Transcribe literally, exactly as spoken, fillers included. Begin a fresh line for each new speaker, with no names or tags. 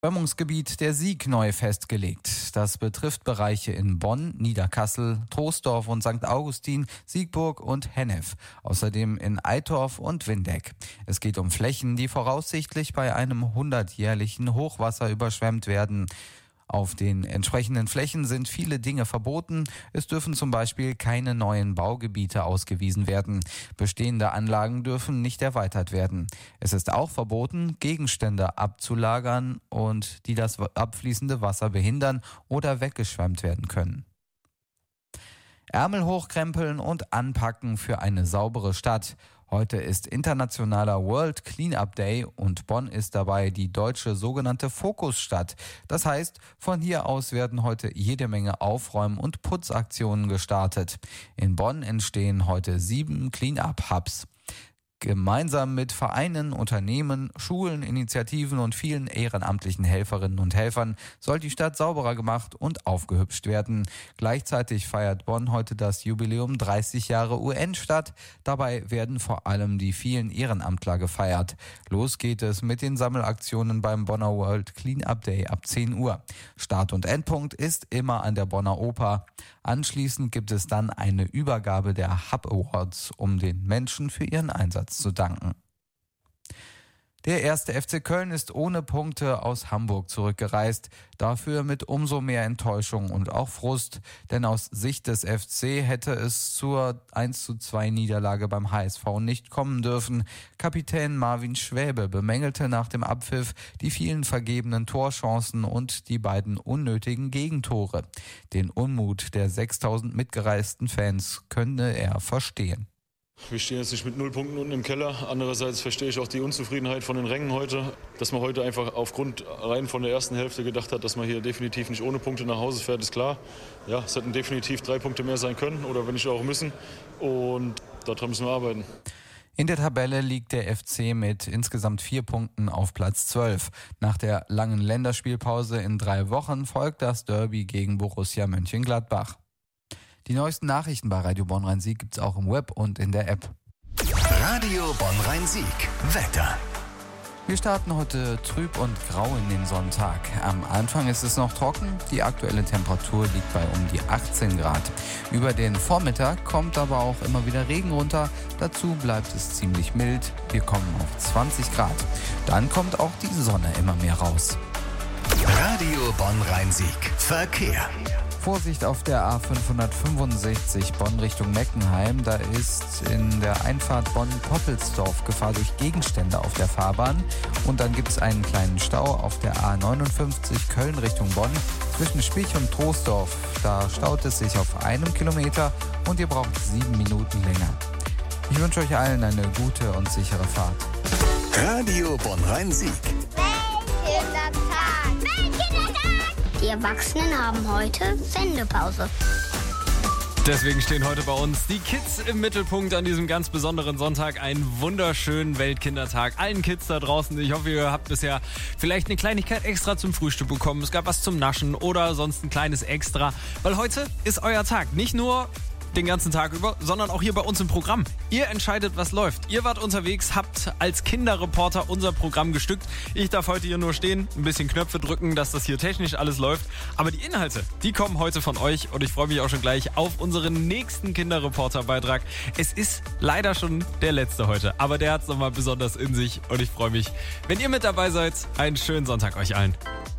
Räumungsgebiet der Sieg neu festgelegt. Das betrifft Bereiche in Bonn, Niederkassel, Troisdorf und Sankt Augustin, Siegburg und Hennef. Außerdem in Eitorf und Windeck. Es geht um Flächen, die voraussichtlich bei einem hundertjährlichen Hochwasser überschwemmt werden. Auf den entsprechenden Flächen sind viele Dinge verboten. Es dürfen zum Beispiel keine neuen Baugebiete ausgewiesen werden. Bestehende Anlagen dürfen nicht erweitert werden. Es ist auch verboten, Gegenstände abzulagern und die das abfließende Wasser behindern oder weggeschwemmt werden können. Ärmel hochkrempeln und anpacken für eine saubere Stadt. Heute ist internationaler World Cleanup Day und Bonn ist dabei die deutsche sogenannte Fokusstadt. Das heißt, von hier aus werden heute jede Menge Aufräumen- und Putzaktionen gestartet. In Bonn entstehen heute sieben Cleanup-Hubs. Gemeinsam mit Vereinen, Unternehmen, Schulen, Initiativen und vielen ehrenamtlichen Helferinnen und Helfern soll die Stadt sauberer gemacht und aufgehübscht werden. Gleichzeitig feiert Bonn heute das Jubiläum dreißig Jahre U N-Stadt. Dabei werden vor allem die vielen Ehrenamtler gefeiert. Los geht es mit den Sammelaktionen beim Bonner World Cleanup Day ab zehn Uhr. Start- und Endpunkt ist immer an der Bonner Oper. Anschließend gibt es dann eine Übergabe der Hub Awards, um den Menschen für ihren Einsatz zu danken. Der erste F C Köln ist ohne Punkte aus Hamburg zurückgereist. Dafür mit umso mehr Enttäuschung und auch Frust. Denn aus Sicht des F C hätte es zur eins zu zwei Niederlage beim H S V nicht kommen dürfen. Kapitän Marvin Schwäbe bemängelte nach dem Abpfiff die vielen vergebenen Torchancen und die beiden unnötigen Gegentore. Den Unmut der sechstausend mitgereisten Fans könne er verstehen.
Wir stehen jetzt nicht mit null Punkten unten im Keller. Andererseits verstehe ich auch die Unzufriedenheit von den Rängen heute. Dass man heute einfach aufgrund rein von der ersten Hälfte gedacht hat, dass man hier definitiv nicht ohne Punkte nach Hause fährt, ist klar. Ja, es hätten definitiv drei Punkte mehr sein können oder wenn nicht auch müssen. Und daran müssen wir arbeiten.
In der Tabelle liegt der F C mit insgesamt vier Punkten auf Platz zwölf. Nach der langen Länderspielpause in drei Wochen folgt das Derby gegen Borussia Mönchengladbach. Die neuesten Nachrichten bei Radio Bonn-Rhein-Sieg gibt's auch im Web und in der App.
Radio Bonn-Rhein-Sieg. Wetter.
Wir starten heute trüb und grau in den Sonntag. Am Anfang ist es noch trocken. Die aktuelle Temperatur liegt bei um die achtzehn Grad. Über den Vormittag kommt aber auch immer wieder Regen runter. Dazu bleibt es ziemlich mild. Wir kommen auf zwanzig Grad. Dann kommt auch die Sonne immer mehr raus.
Radio Bonn-Rhein-Sieg. Verkehr.
Vorsicht auf der A fünfhundertfünfundsechzig Bonn Richtung Meckenheim. Da ist in der Einfahrt Bonn-Poppelsdorf Gefahr durch Gegenstände auf der Fahrbahn. Und dann gibt es einen kleinen Stau auf der A neunundfünfzig Köln Richtung Bonn. Zwischen Spich und Troisdorf. Da staut es sich auf einem Kilometer und ihr braucht sieben Minuten länger. Ich wünsche euch allen eine gute und sichere Fahrt.
Radio Bonn-Rhein-Sieg.
Die Erwachsenen haben heute Sendepause.
Deswegen stehen heute bei uns die Kids im Mittelpunkt an diesem ganz besonderen Sonntag. Einen wunderschönen Weltkindertag. Allen Kids da draußen, ich hoffe, ihr habt bisher vielleicht eine Kleinigkeit extra zum Frühstück bekommen. Es gab was zum Naschen oder sonst ein kleines Extra. Weil heute ist euer Tag. Nicht nur den ganzen Tag über, sondern auch hier bei uns im Programm. Ihr entscheidet, was läuft. Ihr wart unterwegs, habt als Kinderreporter unser Programm gestückt. Ich darf heute hier nur stehen, ein bisschen Knöpfe drücken, dass das hier technisch alles läuft. Aber die Inhalte, die kommen heute von euch und ich freue mich auch schon gleich auf unseren nächsten Kinderreporter-Beitrag. Es ist leider schon der letzte heute, aber der hat es nochmal besonders in sich und ich freue mich, wenn ihr mit dabei seid. Einen schönen Sonntag euch allen.